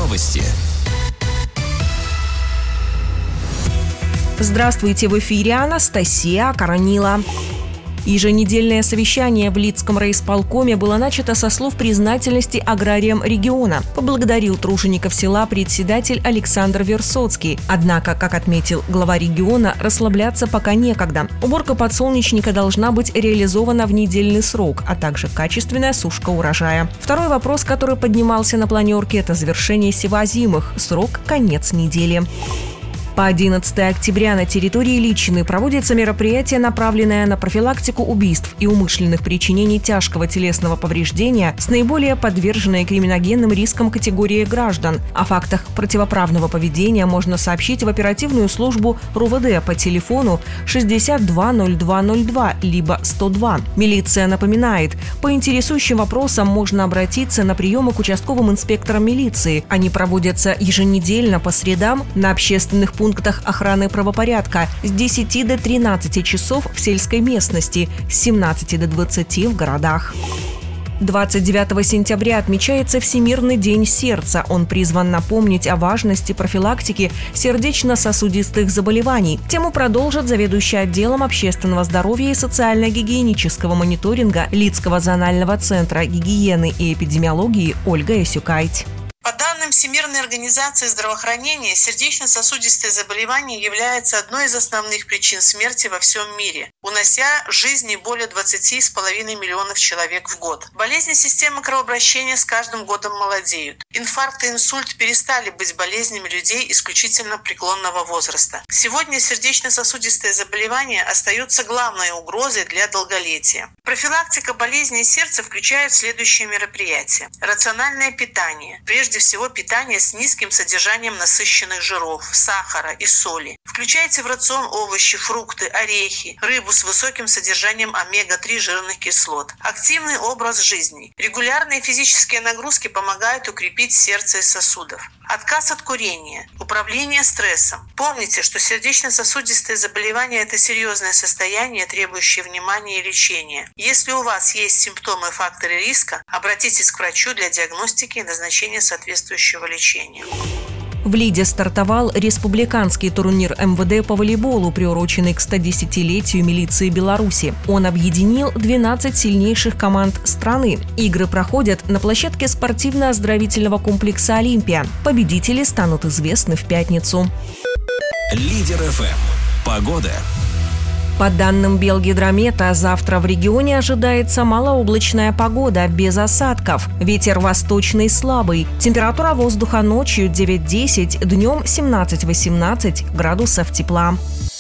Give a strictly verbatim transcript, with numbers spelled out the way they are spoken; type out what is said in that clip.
Новости. Здравствуйте, в эфире Анастасия Каранила. Еженедельное совещание в Лидском райисполкоме было начато со слов признательности аграриям региона. Поблагодарил тружеников села председатель Александр Версоцкий. Однако, как отметил глава региона, расслабляться пока некогда. Уборка подсолнечника должна быть реализована в недельный срок, а также качественная сушка урожая. Второй вопрос, который поднимался на планерке, это завершение севоозимых. Срок – конец недели. По одиннадцатое октября на территории Личины проводится мероприятие, направленное на профилактику убийств и умышленных причинений тяжкого телесного повреждения с наиболее подверженной криминогенным риском категории граждан. О фактах противоправного поведения можно сообщить в оперативную службу РУВД по телефону шестьдесят два ноль два ноль два либо сто два. Милиция напоминает, по интересующим вопросам можно обратиться на приемы к участковым инспекторам милиции. Они проводятся еженедельно по средам на общественных пунктах пунктах охраны правопорядка с десяти до тринадцати часов в сельской местности, с семнадцати до двадцати в городах. двадцать девятого сентября отмечается Всемирный день сердца. Он призван напомнить о важности профилактики сердечно-сосудистых заболеваний. Тему продолжит заведующий отделом общественного здоровья и социально-гигиенического мониторинга Лидского зонального центра гигиены и эпидемиологии Ольга Ясюкайте. По данным Всемирной организации здравоохранения, сердечно-сосудистые заболевания являются одной из основных причин смерти во всем мире, унося жизни более двадцати с половиной миллионов человек в год. Болезни системы кровообращения с каждым годом молодеют. Инфаркт и инсульт перестали быть болезнями людей исключительно преклонного возраста. Сегодня сердечно-сосудистые заболевания остаются главной угрозой для долголетия. Профилактика болезней сердца включает следующие мероприятия. Рациональное питание. Прежде всего питание с низким содержанием насыщенных жиров, сахара и соли. Включайте в рацион овощи, фрукты, орехи, рыбу с высоким содержанием омега три жирных кислот. Активный образ жизни. Регулярные физические нагрузки помогают укрепить сердце и сосудов. Отказ от курения. Управление стрессом. Помните, что сердечно-сосудистые заболевания – это серьезное состояние, требующее внимания и лечения. Если у вас есть симптомы и факторы риска, обратитесь к врачу для диагностики и назначения соответствующего лечения. В Лиде стартовал республиканский турнир эм вэ дэ по волейболу, приуроченный к стодесятилетию милиции Беларуси. Он объединил двенадцать сильнейших команд страны. Игры проходят на площадке спортивно-оздоровительного комплекса «Олимпия». Победители станут известны в пятницу. Лидер эф эм. Погода. По данным Белгидромета, завтра в регионе ожидается малооблачная погода, без осадков. Ветер восточный слабый. Температура воздуха ночью девять-десять, днем семнадцать-восемнадцать градусов тепла.